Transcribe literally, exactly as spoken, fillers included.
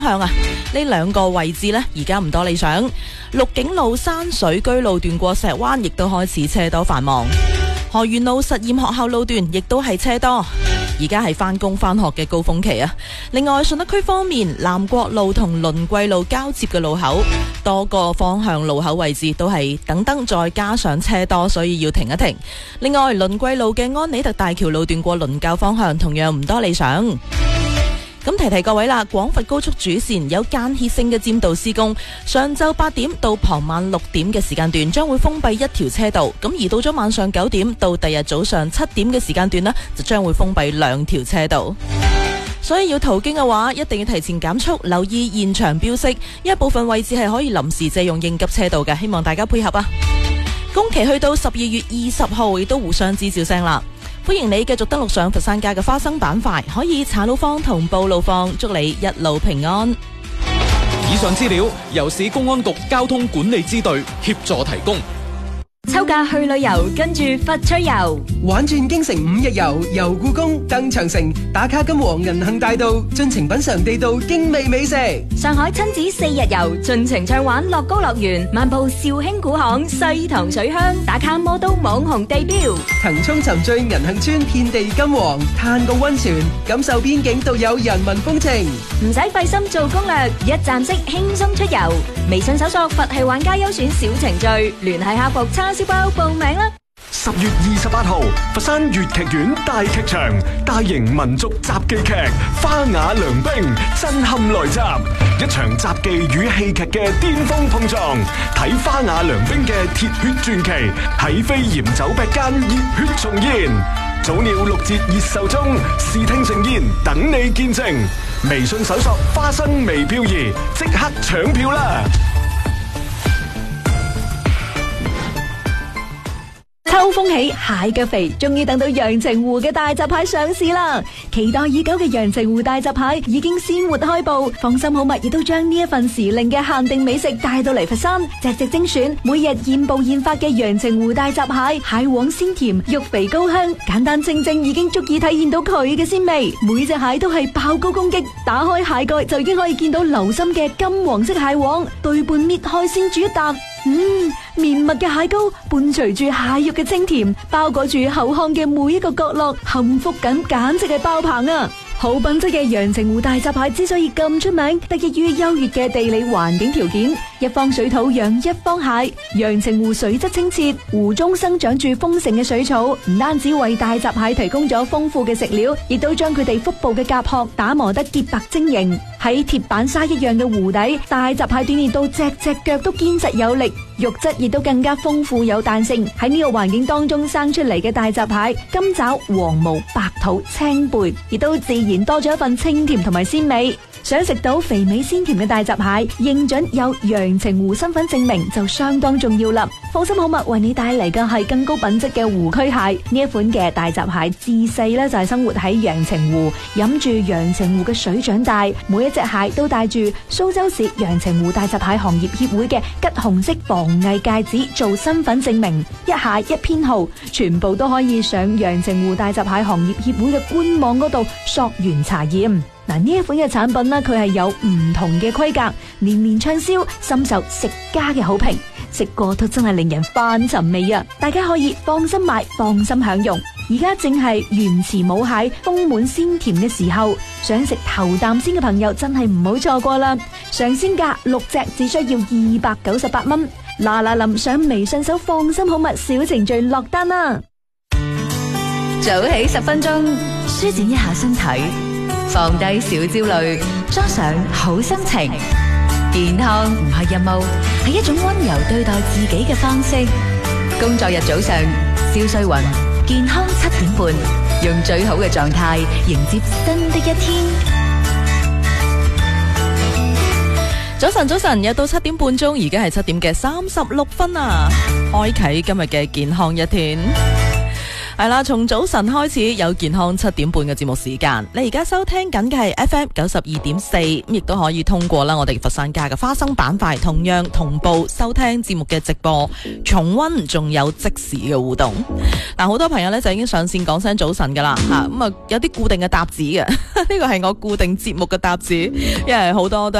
向啊，呢兩個位置呢，而家唔多理想。綠景路山水居路段過石灣，亦都開始車多繁忙。河源路實驗學校路段亦都係車多，而家係返工返學嘅高峰期啊。另外，順德區方面，南國路同倫桂路交接嘅路口，多個方向路口位置都係等燈，再加上車多，所以要停一停。另外，倫桂路嘅安理特大橋路段過倫教方向同樣唔多理想。咁提提各位啦，廣佛高速主線有間歇性嘅佔道施工，上晝八點到傍晚六點嘅時間段將會封閉一條車道，咁而到咗晚上九點到第日早上七點嘅時間段呢，就將會封閉兩條車道。所以要途經嘅話，一定要提前減速，留意現場標識，一部分位置係可以臨時借用應急車道嘅，希望大家配合啊！工期去到十二月二十號，亦都互相知照聲啦。歡迎你繼續登錄上佛山街嘅花生板塊，可以查路況同報路況，祝你一路平安。 以上資料由市公安局交通管理支隊協助提供。 秋假去旅遊，跟住佛趣遊， 玩轉京城五日遊，遊故宮、登長城，打卡金黃銀杏大道，盡情品嘗地道精味美食。 上海親子四日遊，盡情暢玩樂高樂園，漫步肇興古巷、西塘水鄉，打卡魔都網紅地標， 騰衝沉醉銀杏村遍地金黃，嘆個溫泉，感受邊境獨有人民風情。 唔使費心做攻略，一站式輕鬆出遊。微信搜索佛系玩家優選小程序，聯繫客服叉燒包報名啦！ 十月二十八號，佛山粵劇院大劇場大型民族雜技劇《花雅良兵》震撼來襲，一場雜技與戲劇嘅巔峰碰撞。睇《花雅良兵》嘅鐵血傳奇，喺飛檐走壁間熱血重現。早鳥六折熱售中，視聽盛宴等你見證。微信搜索花生微漂移，即刻搶票啦！ 秋風起，蟹腳肥，終於等到陽澄湖嘅大閘蟹上市啦！期待已久嘅陽澄湖大閘蟹已經鮮活開步，放心好物亦都將呢一份時令嘅限定美食帶到嚟佛山，隻隻精選，每日現捕現發嘅陽澄湖大閘蟹，蟹黃鮮甜，肉肥高香，簡單清蒸已經足以體現到佢嘅鮮味。每隻蟹都係爆高攻擊，打開蟹蓋就已經可以見到流心嘅金黃色蟹黃，對半搣開先煮一啖。嗯，綿密嘅蟹膏伴隨住蟹肉嘅清甜，包裹住口腔嘅每一個角落，幸福感簡直係爆棚啊！好品質嘅陽澄湖大閘蟹之所以咁出名，得益於優越嘅地理環境條件，一方水土養一方蟹。陽澄湖水質清澈，湖中生長住豐盛嘅水草，唔單止為大閘蟹提供咗豐富嘅食料，亦都將佢哋腹部嘅甲殼打磨得潔白晶瑩。喺鐵板沙一樣嘅湖底，大閘蟹鍛煉到隻隻腳都堅實有力，肉質亦都更加豐富有彈性。喺呢個環境當中生出嚟嘅大閘蟹，金爪、黃毛、白肚、青背，亦都自然多咗一份清甜同埋鮮味。想食到肥美鮮甜嘅大閘蟹，認準有陽澄湖身份證明就相當重要啦。放心好物為你帶嚟嘅係更高品質嘅湖區蟹。呢一款嘅大閘蟹自細咧就係生活喺陽澄湖，飲住陽澄湖嘅水長大，每一隻蟹都帶住蘇州市陽澄湖大閘蟹行業協會嘅橘紅色防偽戒指做身份證明，一蟹一編號，全部都可以上陽澄湖大閘蟹行業協會嘅官網嗰度溯源查驗。嗱，呢一款嘅產品呢，佢係有唔同嘅規格，年年暢銷，深受食家嘅好評。食過都真係令人翻尋味啊！大家可以放心買，放心享用。而家正係原池母蟹豐滿鮮甜嘅時候，想食頭啖先嘅朋友真係唔好錯過啦！上鮮價六隻只需要二百九十八蚊。嗱嗱臨上微信搜放心好物小程序落單啦！早起十分鐘，舒展一下身體，放低小焦慮，裝上好心情。健康唔係任務，係一種溫柔對待自己嘅方式。工作日早上，蕭瑞雲，健康七點半，用最好嘅狀態迎接新的一天。 早晨，早晨，又到七點半鐘，而家係七點嘅三十六分啊！開啟今日嘅健康一天。 係啦，從早晨開始有健康七點半嘅節目時間，你而家收聽緊嘅係 F M 九十二點四，咁亦都可以通過啦我哋佛山家嘅花生板塊，同樣同步收聽節目嘅直播、重溫，仲有即時嘅互動。嗱，好多朋友呢就已經上線講聲早晨噶啦吓，咁啊有啲固定嘅搭子嘅，呢個係我固定節目嘅搭子，因為好多都